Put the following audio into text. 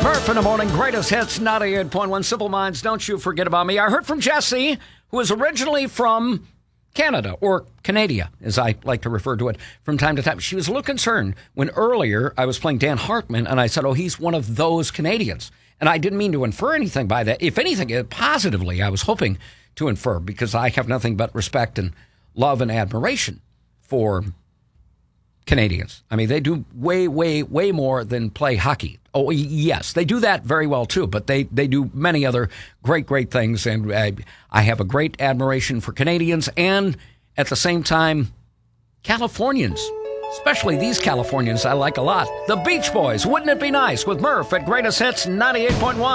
Murph in the morning, greatest hits, 98.1 Simple Minds, don't you forget about me. I heard from Jessie, who is originally from Canada, or Canada, as I like to refer to it from time to time. She was a little concerned when earlier I was playing Dan Hartman, and I said, oh, he's one of those Canadians. And I didn't mean to infer anything by that. If anything, positively, I was hoping to infer, because I have nothing but respect and love and admiration for Canadians. I mean, they do way, way, way more than play hockey. Oh, yes, they do that very well, too, but they do many other great, great things, and I have a great admiration for Canadians, and at the same time, Californians, especially these Californians I like a lot. The Beach Boys, Wouldn't It Be Nice, with Murph at Greatest Hits 98.1.